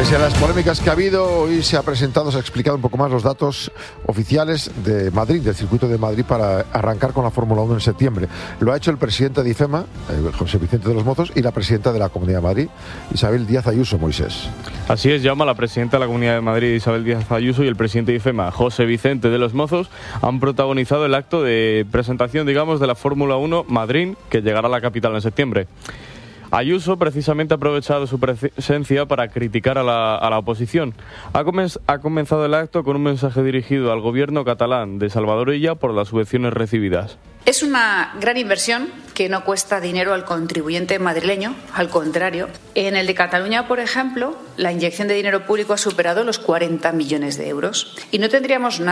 Pese a las polémicas que ha habido, hoy se ha explicado un poco más los datos oficiales de Madrid, del circuito de Madrid, para arrancar con la Fórmula 1 en septiembre. Lo ha hecho el presidente de IFEMA, José Vicente de los Mozos, y la presidenta de la Comunidad de Madrid, Isabel Díaz Ayuso. Moisés. Así es, Jaume, la presidenta de la Comunidad de Madrid, Isabel Díaz Ayuso, y el presidente de IFEMA, José Vicente de los Mozos, han protagonizado el acto de presentación, digamos, de la Fórmula 1 Madrid, que llegará a la capital en septiembre. Ayuso precisamente ha aprovechado su presencia para criticar a la oposición. Ha comenzado el acto con un mensaje dirigido al gobierno catalán de Salvador Illa por las subvenciones recibidas. Es una gran inversión que no cuesta dinero al contribuyente madrileño, al contrario. En el de Cataluña, por ejemplo, la inyección de dinero público ha superado los 40 millones de euros y no tendríamos nada